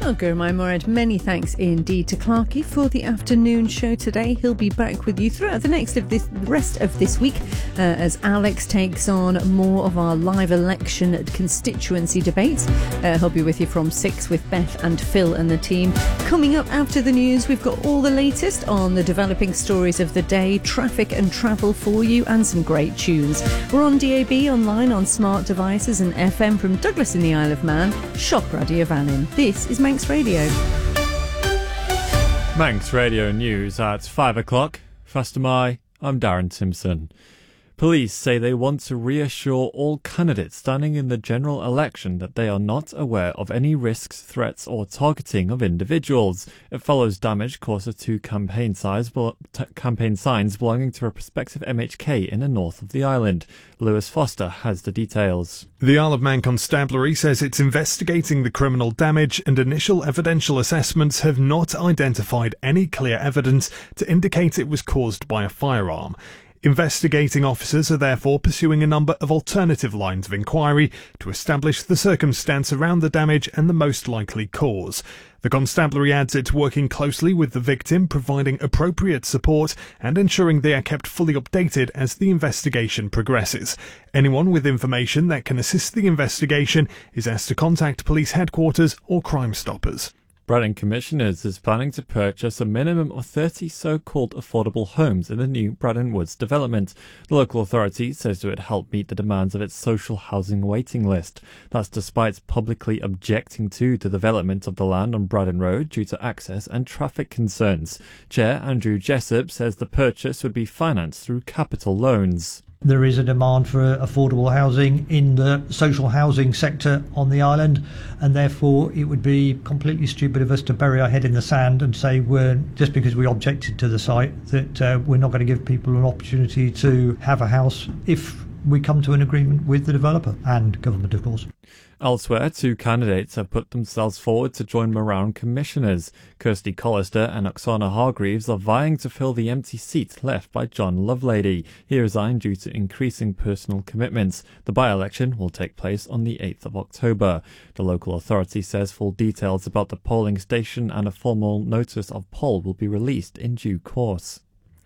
Well, Gurmai Morad, many thanks indeed to Clarkie for the afternoon show today. He'll be back with you throughout the rest of this week as Alex takes on more of our live election constituency debates. He'll be with you from 6 with Beth and Phil and the team. Coming up after the news, we've got all the latest on the developing stories of the day, traffic and travel for you, and some great tunes. We're on DAB, online, on smart devices, and FM from Douglas in the Isle of Man, Shock Radio Vannin. This is Manx Radio. Manx Radio News at 5 o'clock. First of May, I'm Darren Simpson. Police say they want to reassure all candidates standing in the general election that they are not aware of any risks, threats or targeting of individuals. It follows damage caused to two campaign signs belonging to a prospective MHK in the north of the island. Lewis Foster has the details. The Isle of Man Constabulary says it's investigating the criminal damage, and initial evidential assessments have not identified any clear evidence to indicate it was caused by a firearm. Investigating officers are therefore pursuing a number of alternative lines of inquiry to establish the circumstance around the damage and the most likely cause. The constabulary adds it's working closely with the victim, providing appropriate support and ensuring they are kept fully updated as the investigation progresses. Anyone with information that can assist the investigation is asked to contact police headquarters or Crime Stoppers. Braddon Commissioners is planning to purchase a minimum of 30 so-called affordable homes in the new Braddon Woods development. The local authority says it would help meet the demands of its social housing waiting list. That's despite publicly objecting to the development of the land on Braddon Road due to access and traffic concerns. Chair Andrew Jessup says the purchase would be financed through capital loans. There is a demand for affordable housing in the social housing sector on the island, and therefore it would be completely stupid of us to bury our head in the sand and say just because we objected to the site that we're not going to give people an opportunity to have a house if we come to an agreement with the developer and government, of course. Elsewhere, two candidates have put themselves forward to join Mourown Commissioners. Kirsty Collister and Oksana Hargreaves are vying to fill the empty seat left by John Lovelady. He resigned due to increasing personal commitments. The by-election will take place on the 8th of October. The local authority says full details about the polling station and a formal notice of poll will be released in due course.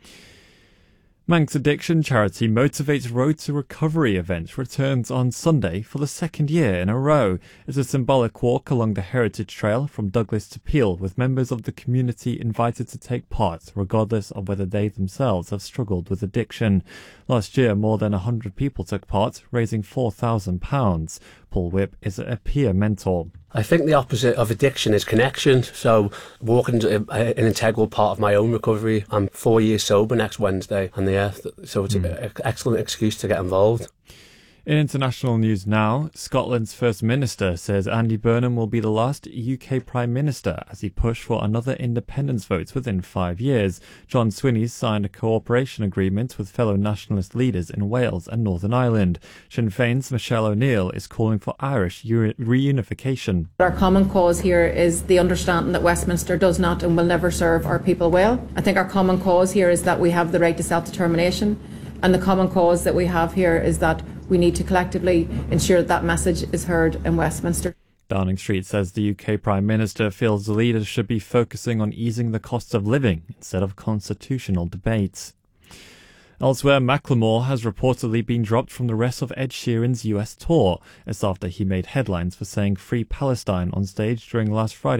Manx addiction charity Motivate's Road to Recovery event returns on Sunday for the second year in a row. It's a symbolic walk along the Heritage Trail from Douglas to Peel, with members of the community invited to take part, regardless of whether they themselves have struggled with addiction. Last year, more than 100 people took part, raising £4,000. Paul Whipp is a peer mentor. I think the opposite of addiction is connection. So walking is an integral part of my own recovery. I'm 4 years sober next Wednesday, and so it's an excellent excuse to get involved. In international news now, Scotland's First Minister says Andy Burnham will be the last UK Prime Minister as he pushed for another independence vote within 5 years. John Swinney signed a cooperation agreement with fellow nationalist leaders in Wales and Northern Ireland. Sinn Féin's Michelle O'Neill is calling for Irish reunification. Our common cause here is the understanding that Westminster does not and will never serve our people well. I think our common cause here is that we have the right to self-determination, and the common cause that we have here is that we need to collectively ensure that message is heard in Westminster. Downing Street says the UK Prime Minister feels the leaders should be focusing on easing the cost of living instead of constitutional debates. Elsewhere, Macklemore has reportedly been dropped from the rest of Ed Sheeran's US tour. It's after he made headlines for saying Free Palestine on stage during last Friday.